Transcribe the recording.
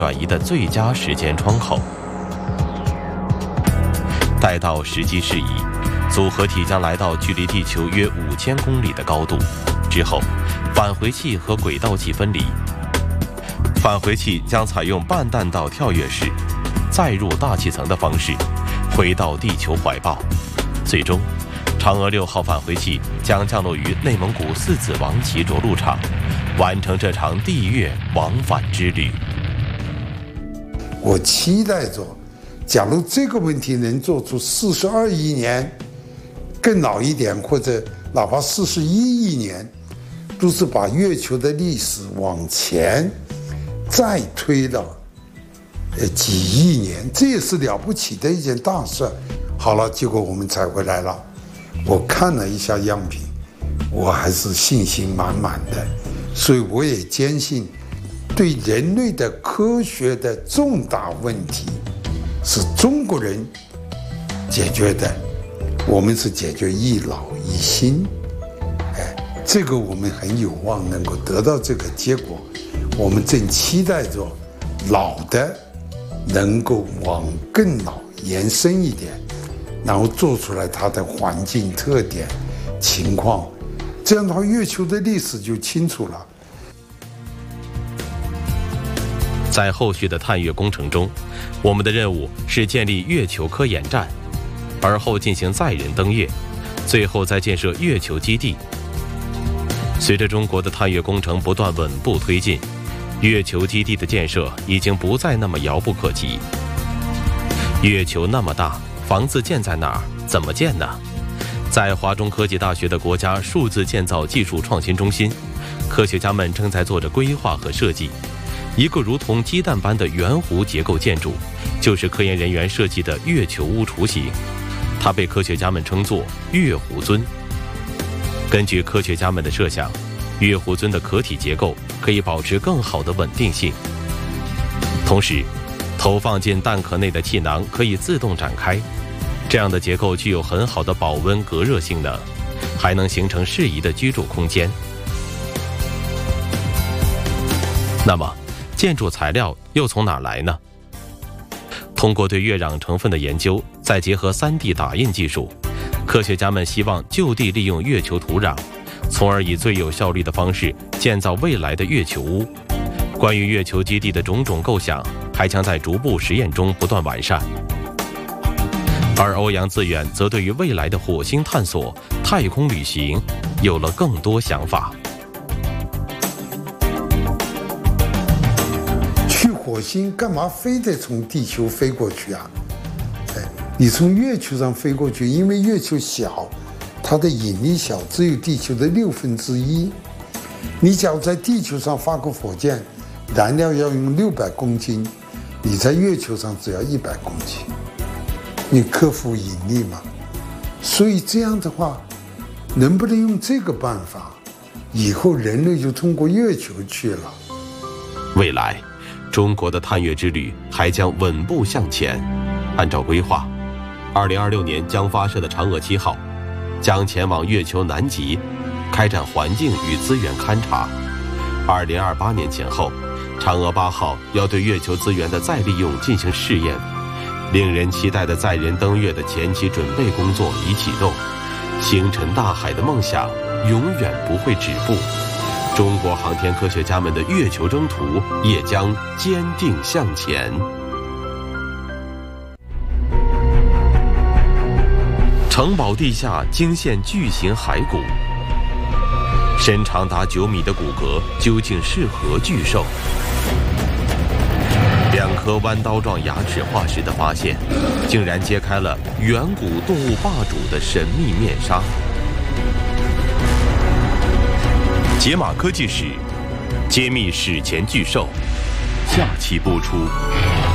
转移的最佳时间窗口。待到时机适宜，组合体将来到距离地球约5000公里的高度，之后返回器和轨道器分离。返回器将采用半弹道跳跃式再入大气层的方式回到地球怀抱，最终嫦娥6号返回器将降落于内蒙古四子王旗着陆场，完成这场地月往返之旅。 我期待着，假如这个问题能做出42亿年，更老一点，或者哪怕41亿年，都是把月球的历史往前再推了几亿年，这也是了不起的一件大事。好了，结果我们采回来了，我看了一下样品，我还是信心满满的，所以我也坚信，对人类的科学的重大问题是中国人解决的，我们是解决一老一新，这个我们很有望能够得到这个结果。我们正期待着老的能够往更老延伸一点，然后做出来它的环境特点情况，这样的话月球的历史就清楚了。 在后续的探月工程中，我们的任务是建立月球科研站，而后进行载人登月，最后再建设月球基地。随着中国的探月工程不断稳步推进，月球基地的建设已经不再那么遥不可及。月球那么大，房子建在哪儿？怎么建呢？在华中科技大学的国家数字建造技术创新中心，科学家们正在做着规划和设计。一个如同鸡蛋般的圆弧结构建筑，就是科研人员设计的月球屋雏形，它被科学家们称作月湖尊。根据科学家们的设想，月湖尊的壳体结构可以保持更好的稳定性，同时投放进蛋壳内的气囊可以自动展开，这样的结构具有很好的保温隔热性能，还能形成适宜的居住空间。那么建筑材料又从哪来呢？通过对月壤成分的研究，再结合3D 打印技术，科学家们希望就地利用月球土壤，从而以最有效率的方式建造未来的月球屋。关于月球基地的种种构想还将在逐步实验中不断完善。而欧阳自远则对于未来的火星探索、太空旅行有了更多想法。 去火星干嘛非得从地球飞过去啊？你从月球上飞过去，因为月球小，它的引力小，只有地球的1/6。你假如在地球上发个火箭，燃料要用600公斤，你在月球上只要100公斤，你克服引力嘛？所以这样的话，能不能用这个办法，以后人类就通过月球去了？ 未来，中国的探月之旅还将稳步向前。按照规划，2026年将发射的嫦娥7号将前往月球南极，开展环境与资源勘察。2028年前后，嫦娥8号要对月球资源的再利用进行试验。令人期待的载人登月的前期准备工作已启动，星辰大海的梦想永远不会止步。中国航天科学家们的月球征途也将坚定向前。城堡地下惊现巨型骸骨，身长达9米的骨骼究竟是何巨兽？2颗弯刀状牙齿化石的发现，竟然揭开了远古动物霸主的神秘面纱。解码科技史，揭秘史前巨兽，下期播出。